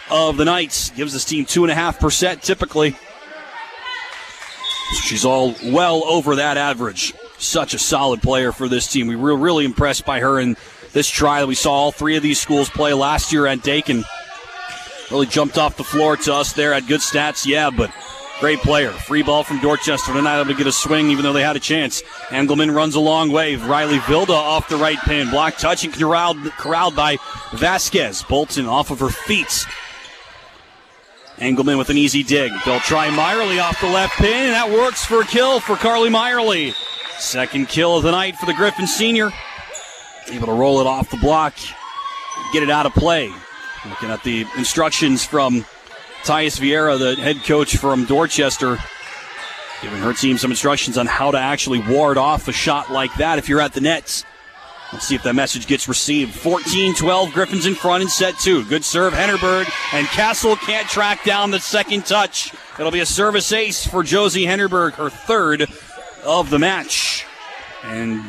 of the night. Gives this team 2.5% typically. She's all well over that average. Such a solid player for this team. We were really impressed by her in this trial. We saw all three of these schools play last year at Dakin. Really jumped off the floor to us there. Had good stats, yeah, but great player. Free ball from Dorchester. They're not able to get a swing even though they had a chance. Engelman runs a long way. Riley Vilda off the right pin. Block touch and corralled by Vasquez. Bolton off of her feet. Engelman with an easy dig. They'll try Meyerly off the left pin, and that works for a kill for Carly Meyerly. Second kill of the night for the Griffin senior. Able to roll it off the block, get it out of play. Looking at the instructions from Thais Vieira, the head coach from Dorchester, giving her team some instructions on how to actually ward off a shot like that if you're at the nets. Let's see if that message gets received. 14-12, Griffins in front in set two. Good serve, Hennerberg, and Castle can't track down the second touch. It'll be a service ace for Josie Hennerberg, her third of the match. And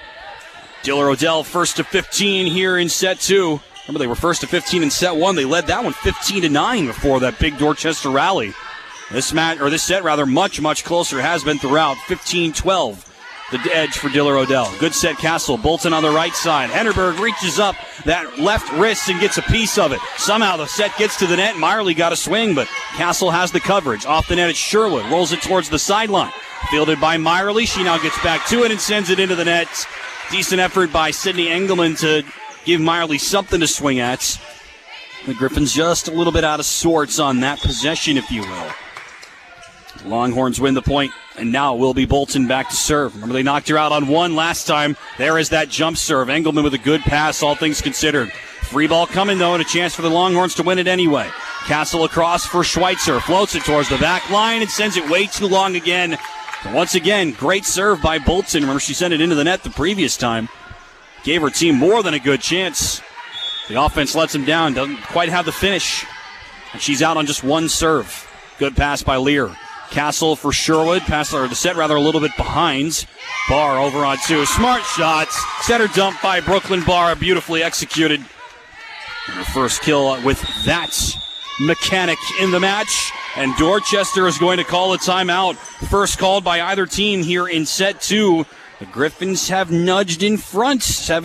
Diller Odell first to 15 here in set two. Remember, they were first to 15 in set one. They led that one 15-9 before that big Dorchester rally. This set much closer. It has been throughout. 15-12. The edge for Diller Odell. Good set, Castle. Bolton on the right side. Hennerberg reaches up that left wrist and gets a piece of it. Somehow the set gets to the net. Meyerly got a swing, but Castle has the coverage. Off the net, it's Sherwood. Rolls it towards the sideline. Fielded by Meyerly. She now gets back to it and sends it into the net. Decent effort by Sydney Engelman to give Meyerly something to swing at. The Griffins just a little bit out of sorts on that possession, if you will. The Longhorns win the point, and now it will be Bolton back to serve. Remember, they knocked her out on one last time. There is that jump serve. Engelman with a good pass, all things considered. Free ball coming, though, and a chance for the Longhorns to win it anyway. Castle across for Schweitzer. Floats it towards the back line and sends it way too long again. But once again, great serve by Bolton. Remember, she sent it into the net the previous time. Gave her team more than a good chance. The offense lets them down. Doesn't quite have the finish. And she's out on just one serve. Good pass by Lear. Castle for Sherwood. The set a little bit behind. Barr over on two. Smart shots. Center dump by Brooklyn Barr. Beautifully executed. And her first kill with that mechanic in the match. And Dorchester is going to call a timeout. First called by either team here in set two. The Griffins have nudged in front,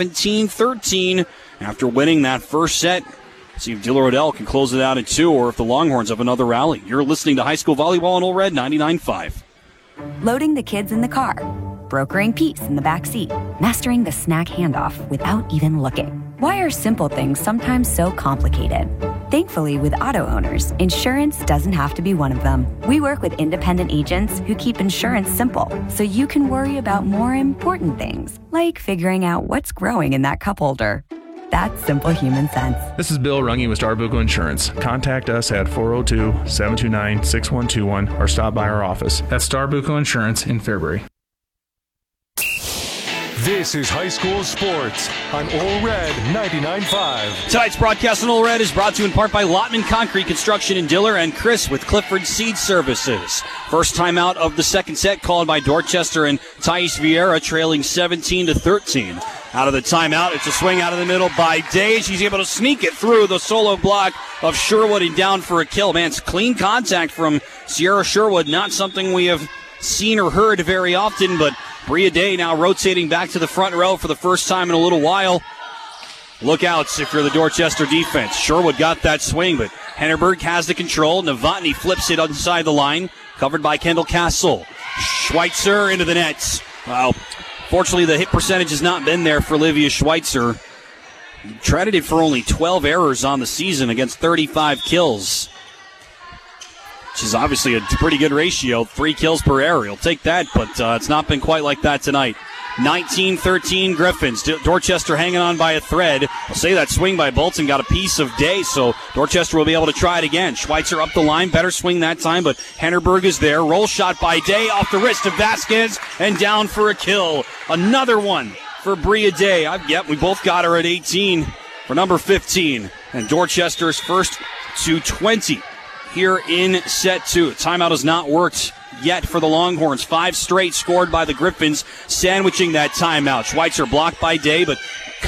17-13, after winning that first set. See if Diller Odell can close it out at two, or if the Longhorns have another rally. You're listening to High School Volleyball on Ole Red 99.5. Loading the kids in the car, brokering peace in the back seat, mastering the snack handoff without even looking. Why are simple things sometimes so complicated? Thankfully, with auto owners, insurance doesn't have to be one of them. We work with independent agents who keep insurance simple, so you can worry about more important things, like figuring out what's growing in that cup holder. That's simple human sense. This is Bill Runge with Starbuco Insurance. Contact us at 402-729-6121 or stop by our office. That's Starbuco Insurance in Fairbury. This is High School Sports on Ole Red 99.5. Tonight's broadcast on Ole Red is brought to you in part by Lottman Concrete Construction in Diller and Chris with Clifford Seed Services. First timeout of the second set called by Dorchester and Thais Vieira, trailing 17-13. Out of the timeout, it's a swing out of the middle by Day. She's able to sneak it through the solo block of Sherwood and down for a kill. Man, it's clean contact from Sierra Sherwood. Not something we have seen or heard very often, but Bria Day now rotating back to the front row for the first time in a little while. Look out if you're the Dorchester defense. Sherwood got that swing, but Hennerberg has the control. Novotny flips it inside the line, covered by Kendall Castle. Schweitzer into the nets. Wow. Fortunately, the hit percentage has not been there for Olivia Schweitzer. Credited for only 12 errors on the season against 35 kills. Which is obviously a pretty good ratio, 3 kills per error. He'll take that, but it's not been quite like that tonight. 19-13 Griffins. Dorchester hanging on by a thread. I'll say that swing by Bolton got a piece of Day, so Dorchester will be able to try it again. Schweitzer up the line, better swing that time, but Hennerberg is there. Roll shot by Day off the wrist of Vasquez and down for a kill. Another one for Bria Day. We both got her at 18 for number 15. And Dorchester's first to 20 here in set two. Timeout has not worked yet for the Longhorns. 5 straight scored by the Griffins, sandwiching that timeout. Schweitzer blocked by Day, but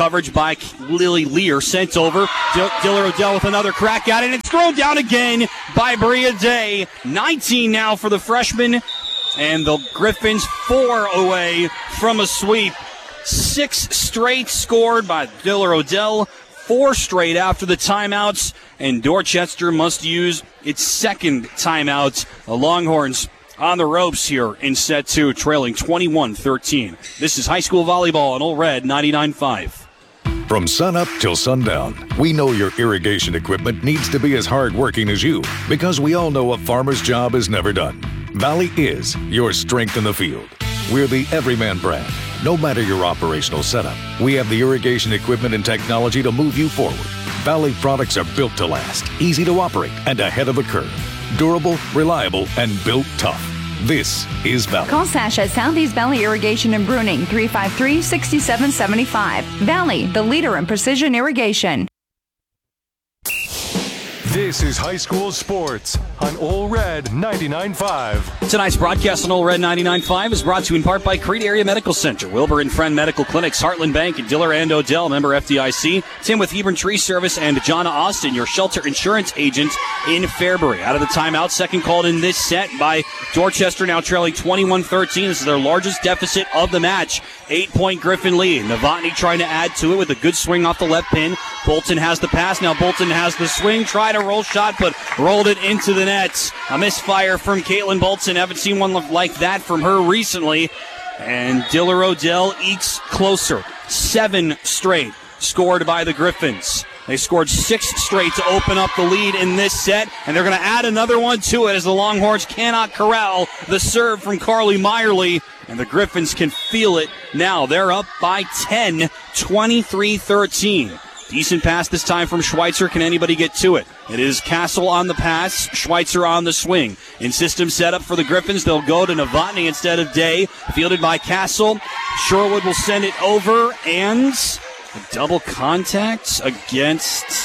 coverage by Lily Lear. Sent over. Diller Odell with another crack at it. And it's thrown down again by Bria Day. 19 now for the freshman. And the Griffins 4 away from a sweep. 6 straight scored by Diller Odell. 4 straight after the timeouts. And Dorchester must use its second timeout. The Longhorns on the ropes here in set 2, trailing 21-13. This is high school volleyball on Ole Red 99.5. From sunup till sundown, we know your irrigation equipment needs to be as hardworking as you, because we all know a farmer's job is never done. Valley is your strength in the field. We're the Everyman brand. No matter your operational setup, we have the irrigation equipment and technology to move you forward. Valley products are built to last, easy to operate, and ahead of the curve. Durable, reliable, and built tough. This is Valley. Call Sash at Southeast Valley Irrigation and Bruning, 353-6775. Valley, the leader in precision irrigation. This is high school sports on Ole Red 99.5. Tonight's broadcast on Ole Red 99.5 is brought to you in part by Creed Area Medical Center, Wilbur and Friend Medical Clinics, Heartland Bank, and Diller and Odell, member FDIC, Tim with Hebron Tree Service, and John Austin, your shelter insurance agent in Fairbury. Out of the timeout, second called in this set by Dorchester, now trailing 21-13. This is their largest deficit of the match. 8-point Griffin lead. Novotny trying to add to it with a good swing off the left pin. Bolton has the pass. Now Bolton has the swing. Tried a roll shot, but rolled it into the net. A misfire from Caitlin Bolton. Haven't seen one like that from her recently. And Diller Odell ekes closer. 7 straight scored by the Griffins. They scored 6 straight to open up the lead in this set, and they're going to add another one to it as the Longhorns cannot corral the serve from Carly Meyerly, and the Griffins can feel it now. They're up by 10, 23-13. Decent pass this time from Schweitzer. Can anybody get to it? It is Castle on the pass, Schweitzer on the swing. In system setup for the Griffins, they'll go to Novotny instead of Day. Fielded by Castle. Sherwood will send it over, and a double contact against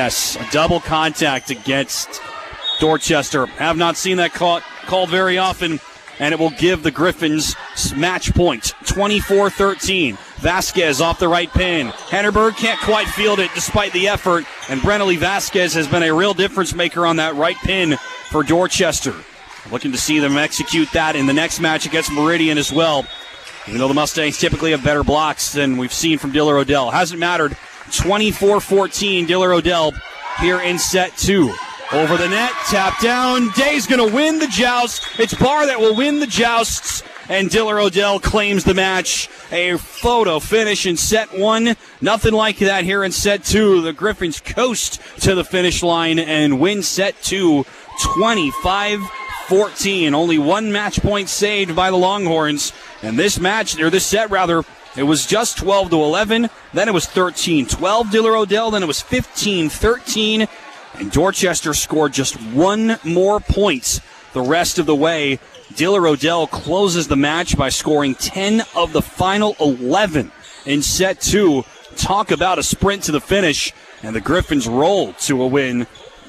Dorchester. Have not seen that called very often, and it will give the Griffins match point, 24-13. Vasquez off the right pin. Hennerberg can't quite field it despite the effort, and Brennelly Vasquez has been a real difference maker on that right pin for Dorchester. Looking to see them execute that in the next match against Meridian as well. Even though the Mustangs typically have better blocks than we've seen from Diller Odell. Hasn't mattered. 24-14, Diller Odell here in set 2. Over the net, tap down. Day's going to win the joust. It's Barr that will win the jousts. And Diller Odell claims the match. A photo finish in set 1. Nothing like that here in set 2. The Griffins coast to the finish line and win set 2, 25-14. Only 1 match point saved by the Longhorns. And this set, it was just 12-11. Then it was 13-12 Diller Odell. Then it was 15-13. And Dorchester scored just 1 more point the rest of the way. Diller Odell closes the match by scoring 10 of the final 11 in set 2. Talk about a sprint to the finish. And the Griffins roll to a win,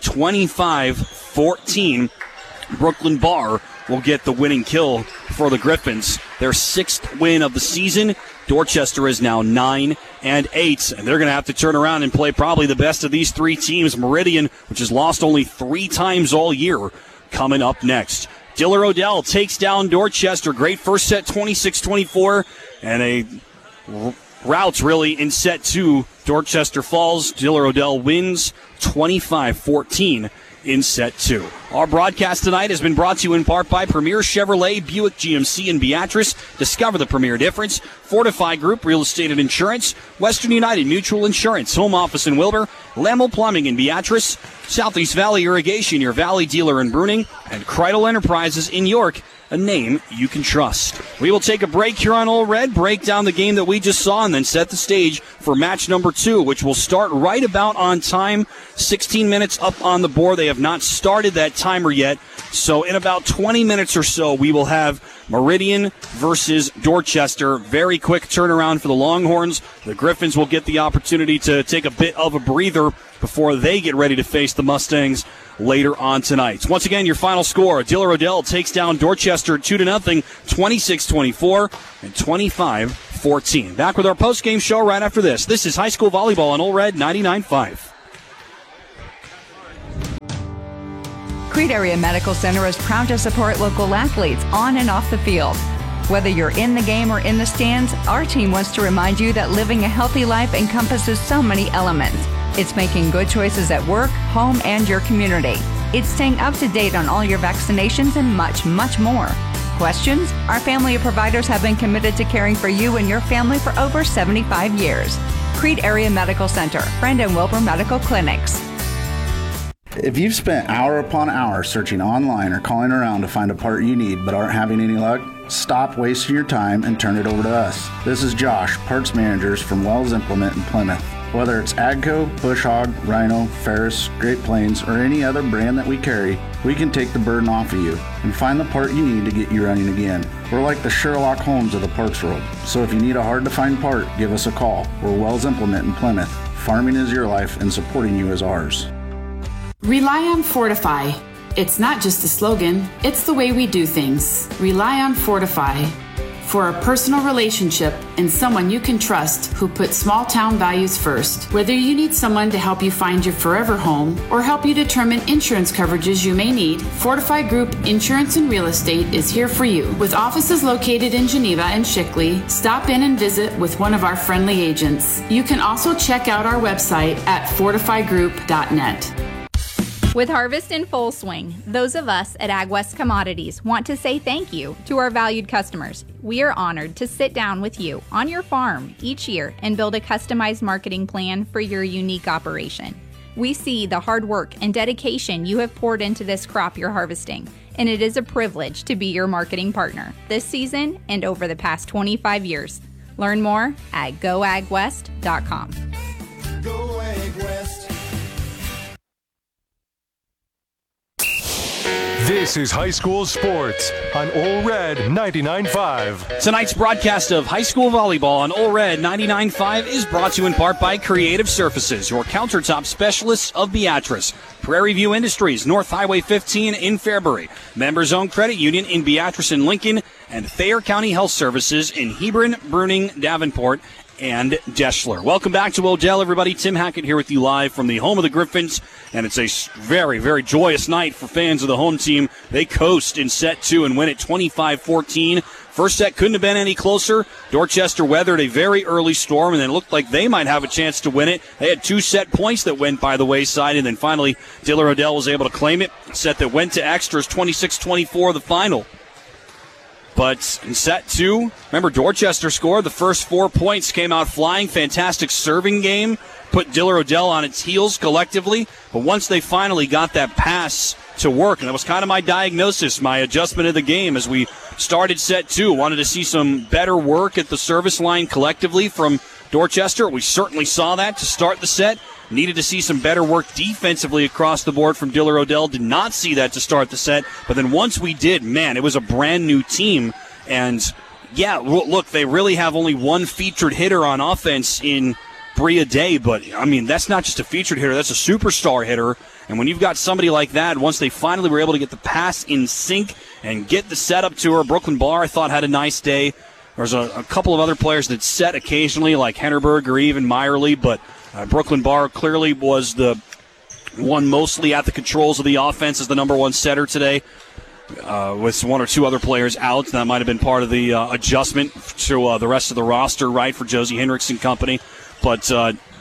25-14. Brooklyn Barr will get the winning kill for the Griffins. Their 6th win of the season. Dorchester is now 9-8, and they're going to have to turn around and play probably the best of these 3 teams. Meridian, which has lost only 3 times all year, coming up next. Diller Odell takes down Dorchester. Great first set, 26-24, and a rout really in set 2. Dorchester falls. Diller Odell wins 25-14. in set 2. Our broadcast tonight has been brought to you in part by Premier Chevrolet Buick GMC in Beatrice. Discover the Premier difference. Fortify Group Real Estate and Insurance. Western United Mutual Insurance. Home Office in Wilbur. Lamel Plumbing in Beatrice. Southeast Valley Irrigation, your Valley dealer in Bruning. And Kreidel Enterprises in York, a name you can trust. We will take a break here on Ole Red, break down the game that we just saw, and then set the stage for match number 2, which will start right about on time. 16 minutes up on the board. They have not started that timer yet. So in about 20 minutes or so, we will have Meridian versus Dorchester. Very quick turnaround for the Longhorns. The Griffins will get the opportunity to take a bit of a breather before they get ready to face the Mustangs later on tonight. Once again, your final score: Diller Odell takes down Dorchester 2-0, 26-24, and 25 14. Back with our post-game show right after this. This is high school volleyball on Ole Red 99.5. Creed Area Medical Center is proud to support local athletes on and off the field. Whether you're in the game or in the stands, our team wants to remind you that living a healthy life encompasses so many elements. It's making good choices at work, home, and your community. It's staying up to date on all your vaccinations and much, much more. Questions? Our family of providers have been committed to caring for you and your family for over 75 years. Creed Area Medical Center, Brandon Wilbur Medical Clinics. If you've spent hour upon hour searching online or calling around to find a part you need but aren't having any luck, stop wasting your time and turn it over to us. This is Josh, parts managers from Wells Implement in Plymouth. Whether it's Agco, Bush Hog, Rhino, Ferris, Great Plains, or any other brand that we carry, we can take the burden off of you and find the part you need to get you running again. We're like the Sherlock Holmes of the parts world, so if you need a hard-to-find part, give us a call. We're Wells Implement in Plymouth. Farming is your life and supporting you is ours. Rely on Fortify. It's not just a slogan, it's the way we do things. Rely on Fortify. For a personal relationship and someone you can trust who puts small town values first. Whether you need someone to help you find your forever home or help you determine insurance coverages you may need, Fortify Group Insurance and Real Estate is here for you. With offices located in Geneva and Shickley, stop in and visit with one of our friendly agents. You can also check out our website at fortifygroup.net. With harvest in full swing, those of us at AgWest Commodities want to say thank you to our valued customers. We are honored to sit down with you on your farm each year and build a customized marketing plan for your unique operation. We see the hard work and dedication you have poured into this crop you're harvesting, and it is a privilege to be your marketing partner this season and over the past 25 years. Learn more at goagwest.com. Go Ag West. This is high school sports on Ole Red 99.5. Tonight's broadcast of high school volleyball on Ole Red 99.5 is brought to you in part by Creative Surfaces, your countertop specialists of Beatrice. Prairie View Industries, North Highway 15 in Fairbury. Members Owned Credit Union in Beatrice and Lincoln. And Thayer County Health Services in Hebron, Bruning, Davenport, and Deschler. Welcome back to Odell, everybody. Tim Hackett here with you live from the home of the Griffins, and it's a very, very joyous night for fans of the home team. They coast in set 2 and win it 25-14. First set couldn't have been any closer. Dorchester weathered a very early storm, and then looked like they might have a chance to win it. They had 2 set points that went by the wayside, and then finally Diller Odell was able to claim it. A set that went to extras, 26-24 the final. But in set 2, remember, Dorchester scored. The first 4 points came out flying. Fantastic serving game. Put Diller Odell on its heels collectively. But once they finally got that pass to work, and that was kind of my diagnosis, my adjustment of the game as we started set 2. Wanted to see some better work at the service line collectively from Dorchester. We certainly saw that to start the set. Needed to see some better work defensively across the board from Diller Odell. Did not see that to start the set. But then once we did, man, it was a brand new team. And, yeah, look, they really have only one featured hitter on offense in Bria Day. But, I mean, that's not just a featured hitter. That's a superstar hitter. And when you've got somebody like that, once they finally were able to get the pass in sync and get the setup to her, Brooklyn Barr, I thought, had a nice day. There's a couple of other players that set occasionally, like Hennerberg or even Meyerly, but Brooklyn Barr clearly was the one mostly at the controls of the offense as the number one setter today, with 1 or 2 other players out. That might have been part of the adjustment to the rest of the roster, right, for Josie Hendricks and company. But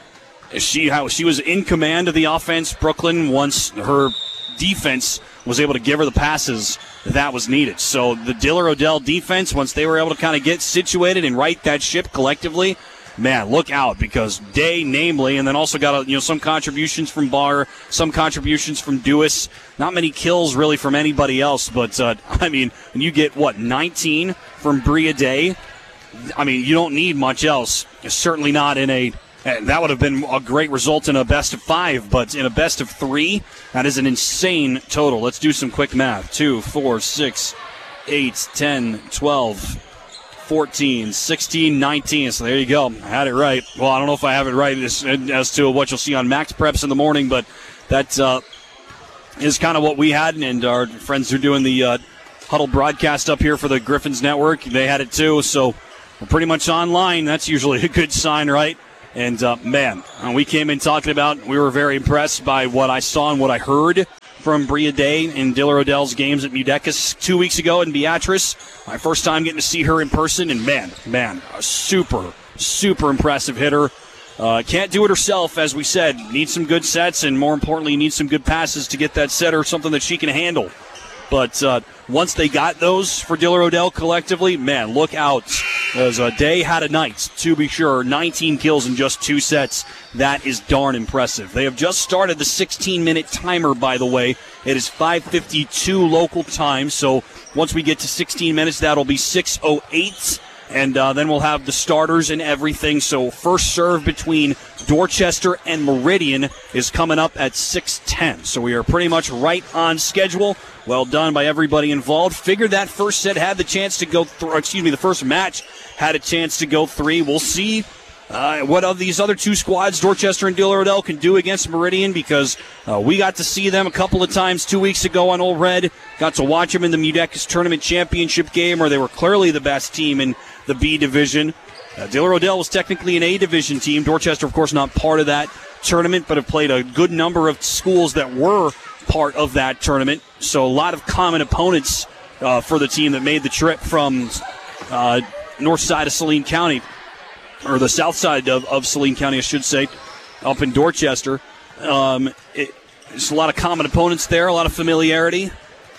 she was in command of the offense, Brooklyn, once her defense was able to give her the passes that was needed. So the Diller Odell defense, once they were able to kind of get situated and right that ship collectively, man, look out, because Day, namely, and then also got some contributions from Barr, some contributions from Dewis. Not many kills really from anybody else, but I mean, when you get 19 from Bria Day, I mean, you don't need much else. Certainly not in a. That would have been a great result in a best of 5, but in a best of 3, that is an insane total. Let's do some quick math. 2, 4, 6, 8, 10, 12, 14, 16, 19. So there you go. I had it right. Well, I don't know if I have it right as to what you'll see on Max Preps in the morning, but that is kind of what we had. And our friends who are doing the Huddle broadcast up here for the Griffins Network, they had it too. So we're pretty much online. That's usually a good sign, right? And, we came in talking about, we were very impressed by what I saw and what I heard from Bria Day in Diller Odell's games at Mudecas 2 weeks ago in Beatrice. My first time getting to see her in person, and man, a super, super impressive hitter. Can't do it herself, as we said. Needs some good sets, and more importantly, needs some good passes to get that setter something that she can handle. But once they got those for Diller Odell collectively, man, look out. As Day had a night, to be sure. 19 kills in just 2 sets. That is darn impressive. They have just started the 16-minute timer, by the way. It is 5:52 local time, so once we get to 16 minutes, that'll be 6:08. And then we'll have the starters and everything. So first serve between Dorchester and Meridian is coming up at 6:10. So we are pretty much right on schedule. Well done by everybody involved. Figured that first set had the chance to go the first match had a chance to go 3. We'll see what of these other 2 squads, Dorchester and Diller Odell, can do against Meridian, because we got to see them a couple of times 2 weeks ago on Old Red. Got to watch them in the Mudecas Tournament Championship game, where they were clearly the best team in the B division. Diller Odell was technically an A division team. Dorchester, of course, not part of that tournament, but have played a good number of schools that were part of that tournament. So a lot of common opponents for the team that made the trip from north side of Saline County, or the south side of Saline County, I should say, up in Dorchester. There's a lot of common opponents there, a lot of familiarity.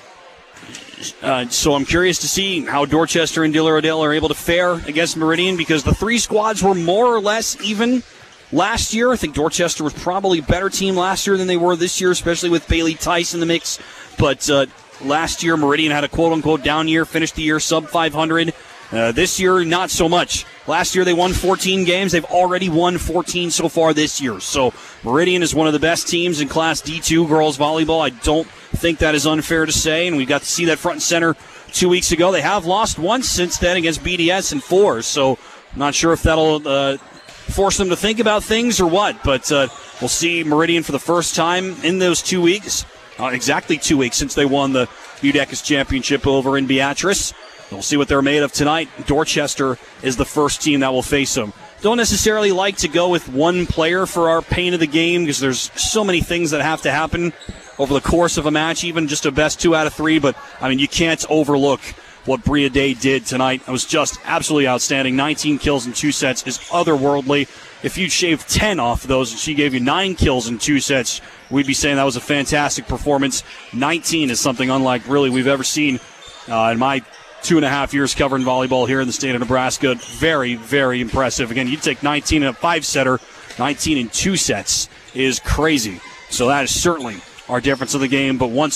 So I'm curious to see how Dorchester and Diller Odell are able to fare against Meridian, because the 3 squads were more or less even last year. I think Dorchester was probably a better team last year than they were this year, especially with Bailey Tice in the mix. But last year, Meridian had a quote-unquote down year, finished the year sub 500. This year, not so much. Last year, they won 14 games. They've already won 14 so far this year. So Meridian is one of the best teams in Class D2 girls volleyball. I don't think that is unfair to say, and we got to see that front and center 2 weeks ago. They have lost once since then against BDS in 4, so I'm not sure if that'll force them to think about things or what, but we'll see Meridian for the first time in those 2 weeks, exactly 2 weeks since they won the Mudecas Championship over in Beatrice. We'll see what they're made of tonight. Dorchester is the first team that will face them. Don't necessarily like to go with one player for our pain of the game, because there's so many things that have to happen over the course of a match, even just a best 2 out of 3. But, I mean, you can't overlook what Bria Day did tonight. It was just absolutely outstanding. 19 kills in 2 sets is otherworldly. If you'd shave 10 off of those and she gave you 9 kills in 2 sets, we'd be saying that was a fantastic performance. 19 is something unlike really we've ever seen in my 2.5 years covering volleyball here in the state of Nebraska. Very, very impressive. Again, you take 19 in a 5-setter, 19 in 2 sets is crazy. So that is certainly our difference of the game. But once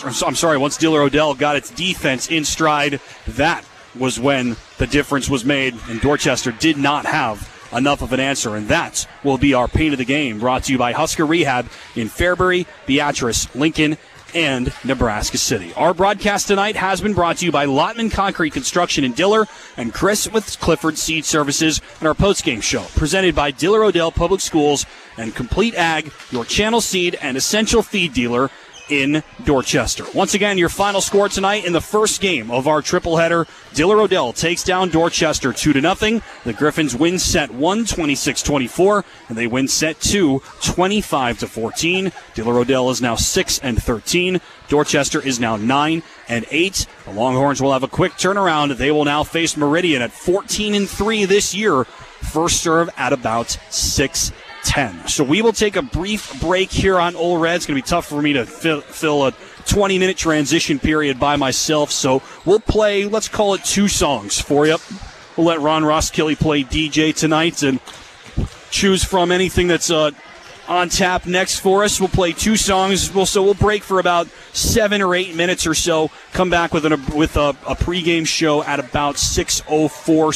once Diller Odell got its defense in stride, that was when the difference was made, and Dorchester did not have enough of an answer, and that will be our pain of the game, brought to you by Husker Rehab in Fairbury, Beatrice, Lincoln, and Nebraska City. Our broadcast tonight has been brought to you by Lottman Concrete Construction in Diller and Chris with Clifford Seed Services, and our postgame show presented by Diller Odell Public Schools and Complete Ag, your channel seed and essential feed dealer in Dorchester. Once again, your final score tonight in the first game of our triple header. Diller Odell takes down Dorchester 2-0. The Griffins win set 1, 26-24, and they win set 2, 25-14. Diller Odell is now 6-13. Dorchester is now 9-8. The Longhorns will have a quick turnaround. They will now face Meridian at 14-3 this year. First serve at about 6-10. So we will take a brief break here on Old Red. It's going to be tough for me to fill a 20-minute transition period by myself. So we'll play, let's call it 2 songs for you. We'll let Ron Roskilly play DJ tonight and choose from anything that's on tap next for us. We'll play 2 songs. We'll break for about 7 or 8 minutes or so. Come back with a pregame show at about 6:04,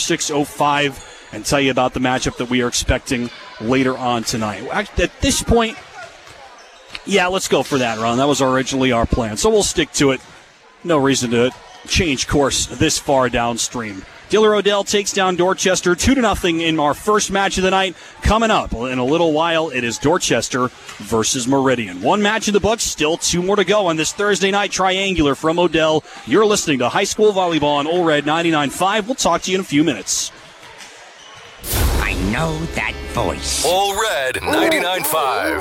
6:05. And tell you about the matchup that we are expecting later on tonight. At this point, yeah, let's go for that, Ron. That was originally our plan, so we'll stick to it. No reason to change course this far downstream. Diller Odell takes down Dorchester 2-0 in our first match of the night. Coming up in a little while, it is Dorchester versus Meridian. 1 match in the books, still 2 more to go on this Thursday night triangular from Odell. You're listening to High School Volleyball on Old Red 99.5. We'll talk to you in a few minutes. know that voice. All Red 99.5.